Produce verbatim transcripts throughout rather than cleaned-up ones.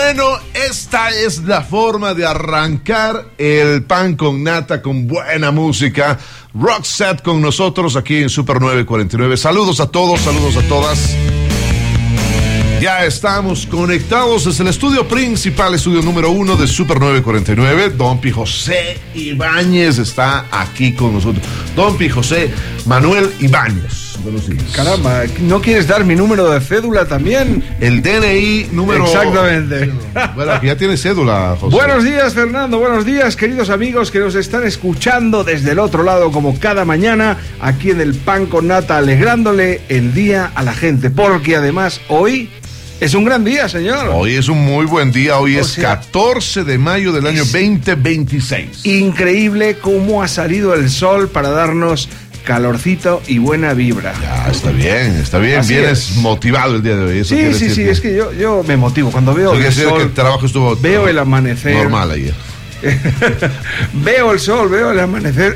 Bueno, esta es la forma de arrancar el pan con nata con buena música. Roxette con nosotros aquí en Super nueve cuarenta y nueve. Saludos a todos, saludos a todas. Ya estamos conectados desde el estudio principal, estudio número uno de Super nueve cuarenta y nueve. Don Pi José Ibáñez está aquí con nosotros. Don Pi José Manuel Ibáñez. Buenos días. Caramba, ¿no quieres dar mi número de cédula también? El D N I número... Exactamente. Bueno, aquí ya tiene cédula, José. Buenos días, Fernando. Buenos días, queridos amigos que nos están escuchando desde el otro lado como cada mañana, aquí en el Pan con Nata, alegrándole el día a la gente. Porque además hoy... es un gran día, señor. Hoy es un muy buen día. Hoy o es sea, catorce de mayo del año veinte veintiséis. Increíble cómo ha salido el sol para darnos calorcito y buena vibra. Ya, está bien, está bien. Así Vienes es. motivado el día de hoy. Eso sí, sí, sí. Que... es que yo, yo me motivo. Cuando veo el sol, que el trabajo estuvo veo el amanecer. Normal ayer. Veo el sol, veo el amanecer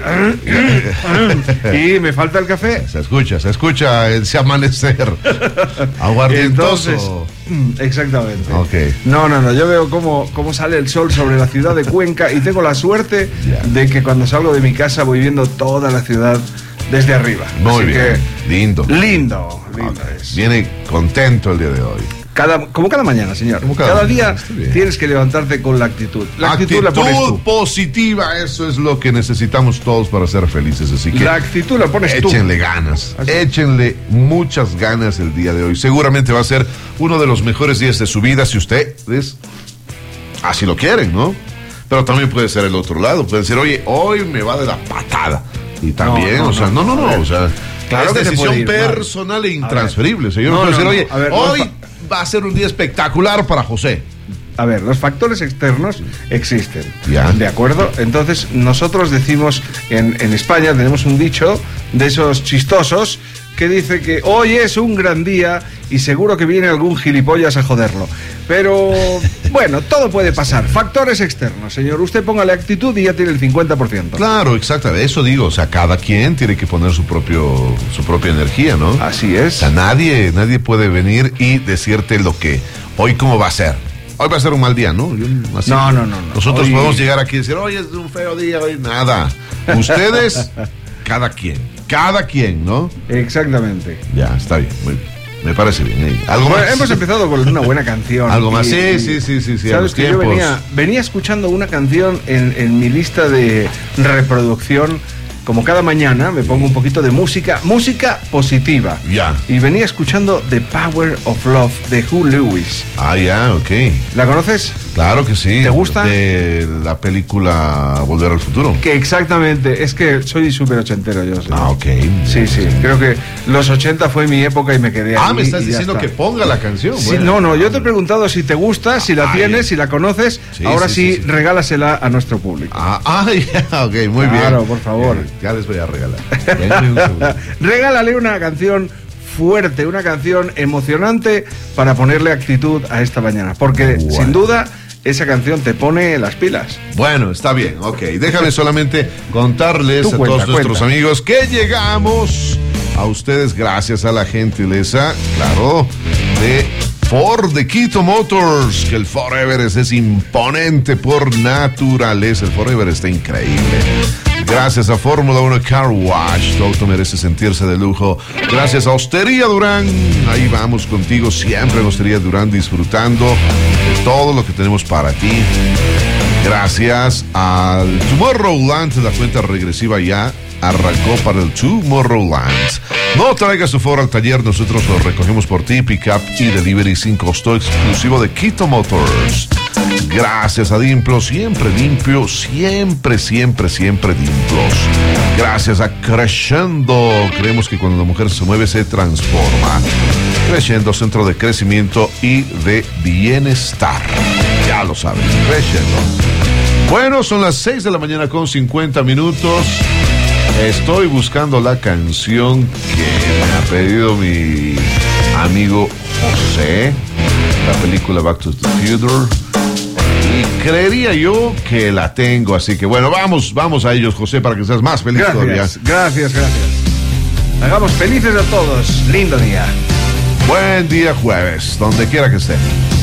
y me falta el café. Se escucha, se escucha ese amanecer aguardientoso. Entonces, exactamente. Okay. No, no, no, yo veo cómo, cómo sale el sol sobre la ciudad de Cuenca y tengo la suerte yeah. de que cuando salgo de mi casa voy viendo toda la ciudad desde arriba. Muy Así bien, que, lindo. Lindo, lindo okay. es. Viene contento el día de hoy. Cada, como cada mañana, señor. Como cada, cada día tienes que levantarte con la actitud. La actitud, actitud la pones tú. positiva, eso es lo que necesitamos todos para ser felices. Así que la actitud la pones échenle tú. Échenle ganas, así. échenle muchas ganas el día de hoy. Seguramente va a ser uno de los mejores días de su vida si ustedes así lo quieren, ¿no? Pero también puede ser el otro lado. Pueden decir, oye, hoy me va de la patada. Y también, no, no, o sea, no, no, no, no o sea, claro es que decisión ir, personal vale. e intransferible. O sea, yo no, no puedo no, decir, no. oye, Ver, hoy no, va a ser un día espectacular para José. A ver, los factores externos existen, ya. ¿de acuerdo? Entonces, nosotros decimos, en, en España tenemos un dicho de esos chistosos que dice que hoy es un gran día y seguro que viene algún gilipollas a joderlo. Pero, bueno, todo puede pasar. Factores externos, señor. Usted póngale actitud y ya tiene el cincuenta por ciento. Claro, exactamente. Eso digo. O sea, cada quien tiene que poner su propio su propia energía, ¿no? Así es. O sea, nadie, nadie puede venir y decirte lo que hoy cómo va a ser. Hoy va a ser un mal día, ¿no? Yo, así, no, no, no, no. Nosotros hoy... podemos llegar aquí y decir, hoy es un feo día, hoy nada. Ustedes, cada quien. Cada quien, ¿no? Exactamente. Ya, está bien, muy bien. Me parece bien. ¿eh? ¿Algo bueno, más? Hemos empezado con una buena canción. Algo más, y, sí, y, sí, sí, sí, sí. Sabes que tiempos. yo venía, venía escuchando una canción en, en mi lista de reproducción. Como cada mañana me pongo un poquito de música, música positiva. Ya. Yeah. Y venía escuchando The Power of Love de Huey Lewis. Ah, ya, yeah, ok. ¿La conoces? Claro que sí. ¿Te gusta? De la película Volver al Futuro. Que exactamente, es que soy súper ochentero yo. ¿Sí? Ah, ok. Sí, sí, creo que los ochenta fue mi época y me quedé ahí. Ah, me estás diciendo que ponga la canción. Sí, bueno. no, no, yo te he preguntado si te gusta, si la ah, tienes, ya. si la conoces. Sí, ahora sí, sí, sí, sí, regálasela a nuestro público. Ah, ah ya, ok, muy claro, bien. Claro, por favor. Eh, ya les voy a regalar. Regálale una canción fuerte, una canción emocionante para ponerle actitud a esta mañana, porque bueno. sin duda esa canción te pone las pilas. Bueno, está bien, ok. Déjame solamente contarles Tú a cuenta, todos nuestros cuenta. amigos que llegamos a ustedes gracias a la gentileza, claro, de Ford de Quito Motors, que el Ford Everest es imponente por naturaleza. El Ford Everest está increíble. Gracias a Fórmula uno Car Wash, tu auto merece sentirse de lujo. Gracias a Hostería Durán, ahí vamos contigo siempre en Hostería Durán, disfrutando de todo lo que tenemos para ti. Gracias al Tomorrowland, la cuenta regresiva ya arrancó para el Tomorrowland. No traigas tu Ford al taller, nosotros lo recogemos por ti, pick-up y delivery sin costo exclusivo de Quito Motors. Gracias a Dimplo, siempre limpio, siempre, siempre, siempre Dimplos. Gracias a Crescendo, creemos que cuando la mujer se mueve se transforma. Crescendo, centro de crecimiento y de bienestar. Ya lo saben, Crescendo. Bueno, son las seis de la mañana con cincuenta minutos. Estoy buscando la canción que me ha pedido mi amigo José, la película Back to the Future. Y creería yo que la tengo, así que bueno, vamos, vamos a ellos, José, para que seas más feliz gracias, todavía. Gracias, gracias. Hagamos felices a todos. Lindo día. Buen día jueves, donde quiera que esté.